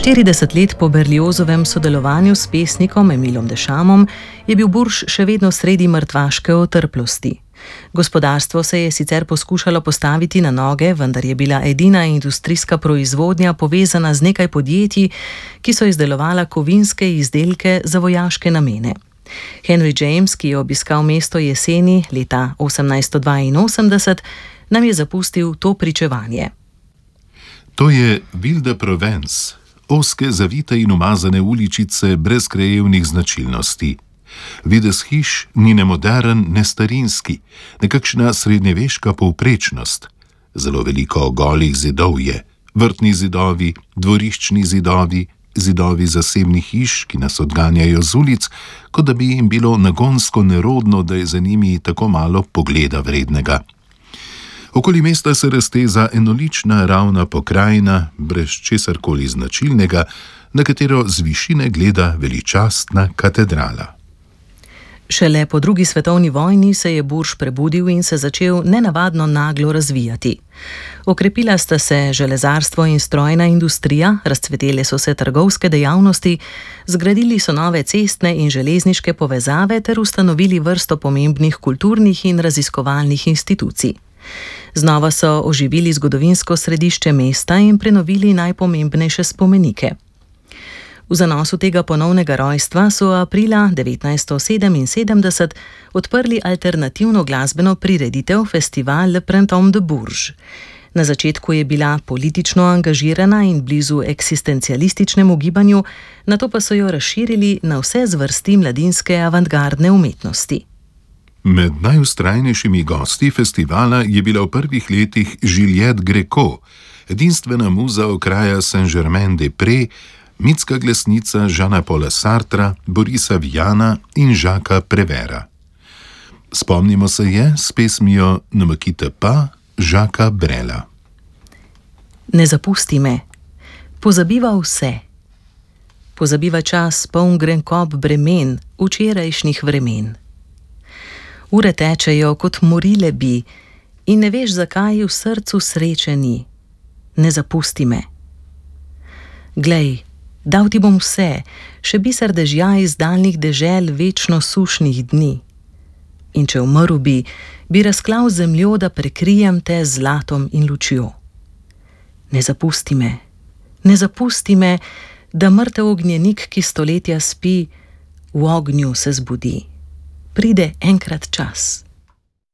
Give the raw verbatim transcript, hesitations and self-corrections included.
štirideset let po Berliozovem sodelovanju s pesnikom Emilom Deschamom je bil Burž še vedno sredi mrtvaške otrplosti. Gospodarstvo se je sicer poskušalo postaviti na noge, vendar je bila edina industrijska proizvodnja povezana z nekaj podjetji, ki so izdelovala kovinske izdelke za vojaške namene. Henry James, ki je obiskal mesto jeseni leta osemnajststo dvainosemdeset, nam je zapustil to pričevanje. To je Ville de Provence, ozke, zavite in umazane uličice brez krajevnih značilnosti. Videz hiš ni ne modern, ne starinski, nekakšna srednjeveška povprečnost. Zelo veliko golih zidov je, vrtni zidovi, dvoriščni zidovi, zidovi zasebnih hiš, ki nas odganjajo z ulic, kot da bi jim bilo nagonsko nerodno, da je za njimi tako malo pogleda vrednega. Okoli mesta se razteza enolična ravna pokrajina, brez česarkoli značilnega, na katero z višine gleda veličastna katedrala. Šele po drugi svetovni vojni se je Burž prebudil in se začel nenavadno naglo razvijati. Okrepila sta se železarstvo in strojna industrija, razcvetele so se trgovske dejavnosti, zgradili so nove cestne in železniške povezave ter ustanovili vrsto pomembnih kulturnih in raziskovalnih institucij. Znova so oživili zgodovinsko središče mesta in prenovili najpomembnejše spomenike. V zanosu tega ponovnega rojstva so aprila devetnajststo sedeminsedemdeset odprli alternativno glasbeno prireditev Festival Le Printemps de Bourges. Na začetku je bila politično angažirana in blizu eksistencialističnemu gibanju, nato pa so jo razširili na vse zvrsti mladinske avantgardne umetnosti. Med najvztrajnejšimi gosti festivala je bila v prvih letih Juliette Gréco, edinstvena muza okraja Saint-Germain-des-Prés, mitska glasnica Jeana-Paula Sartra, Borisa Viana in Jacquesa Prévera. Spomnimo se je s pesmijo Ne me quitte pas Jacquesa Brela. Ne zapusti me, pozabiva vse. Pozabiva čas poln grenkob bremen včerajšnjih vremen. Ure tečejo kot morile bi in ne veš, zakaj v srcu sreče ni. Ne zapusti me. Glej, dal ti bom vse, še biser dežja iz daljnih dežel večno sušnih dni. In če umrl bi, bi razklal zemljo, da prekrijem te z zlatom in lučjo. Ne zapusti me, ne zapusti me, da mrtev ognjenik, ki stoletja spi, v ognju se zbudi. Pride enkrat čas.